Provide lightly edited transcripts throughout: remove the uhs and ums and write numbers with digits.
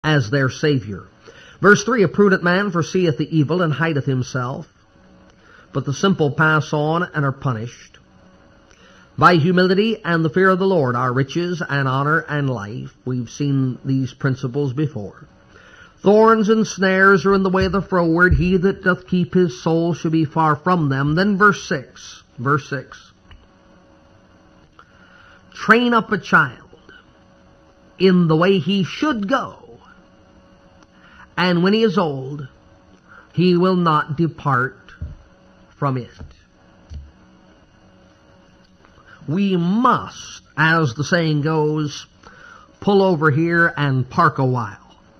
as their Savior. Verse 3, a prudent man foreseeth the evil and hideth himself, but the simple pass on and are punished. By humility and the fear of the Lord are riches and honor and life. We've seen these principles before. Thorns and snares are in the way of the froward. He that doth keep his soul shall be far from them. Then verse 6. Train up a child in the way he should go, and when he is old, he will not depart from it. We must, as the saying goes, pull over here and park a while.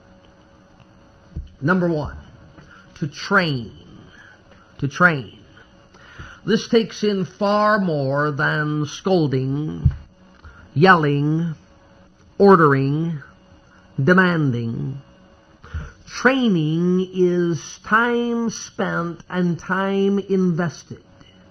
Number one, to train. To train. This takes in far more than scolding, yelling, ordering, demanding. Training is time spent and time invested.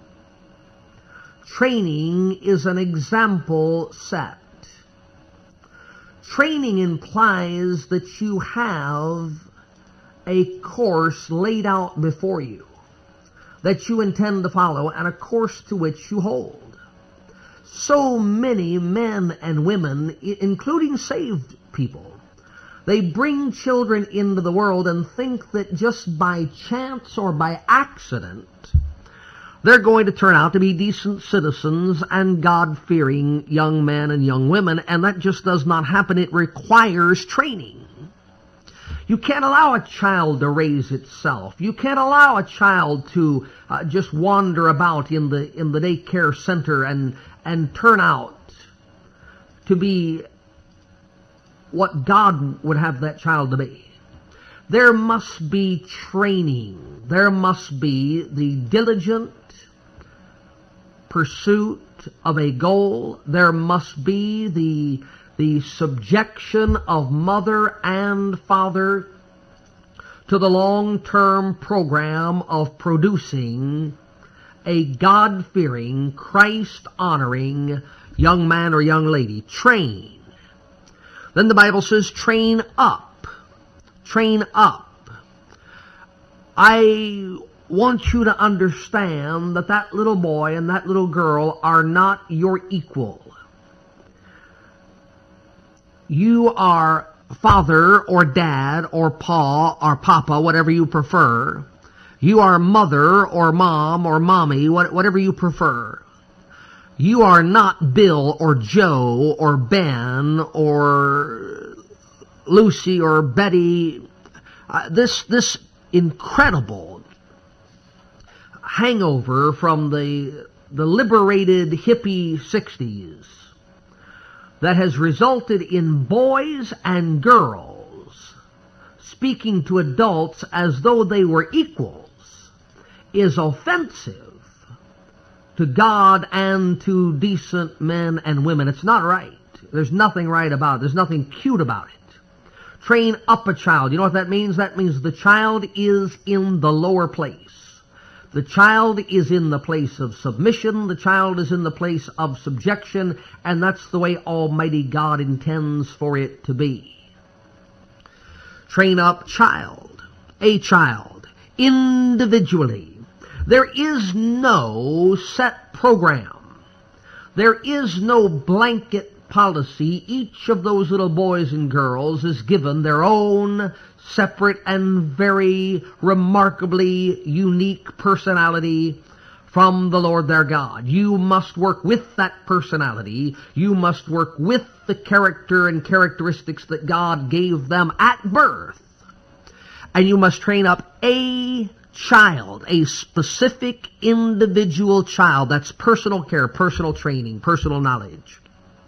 Training is an example set. Training implies that you have a course laid out before you that you intend to follow, and a course to which you hold. So many men and women, including saved people, they bring children into the world and think that just by chance or by accident they're going to turn out to be decent citizens and God-fearing young men and young women, and that just does not happen. It requires training. You can't allow a child to raise itself. You can't allow a child to just wander about in the daycare center and turn out to be what God would have that child to be. There must be training. There must be the diligent pursuit of a goal. There must be the subjection of mother and father to the long-term program of producing a God-fearing, Christ-honoring young man or young lady. Train. Then the Bible says, train up. Train up. I want you to understand that that little boy and that little girl are not your equal. You are father or dad or pa or papa, whatever you prefer. You are mother or mom or mommy, whatever you prefer. You are not Bill or Joe or Ben or Lucy or Betty. This incredible hangover from the liberated hippie 60s that has resulted in boys and girls speaking to adults as though they were equals is offensive to God and to decent men and women. It's not right. There's nothing right about it. There's nothing cute about it. Train up a child. You know what that means? That means the child is in the lower place. The child is in the place of submission. The child is in the place of subjection. And that's the way Almighty God intends for it to be. Train up a child, individually. There is no set program. There is no blanket policy. Each of those little boys and girls is given their own separate and very remarkably unique personality from the Lord their God. You must work with that personality. You must work with the character and characteristics that God gave them at birth. And you must train up a child, a specific individual child. That's personal care, personal training, personal knowledge.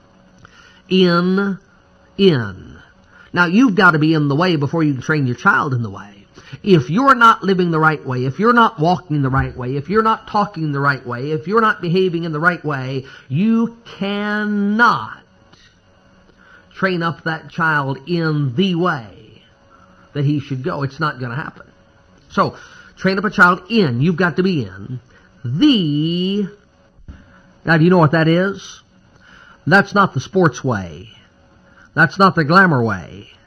Now, you've got to be in the way before you can train your child in the way. If you're not living the right way, if you're not walking the right way, if you're not talking the right way, if you're not behaving in the right way, you cannot train up that child in the way that he should go. It's not going to happen. So, train up a child in. You've got to be in the... Now, do you know what that is? That's not the sports way. That's not the glamour way.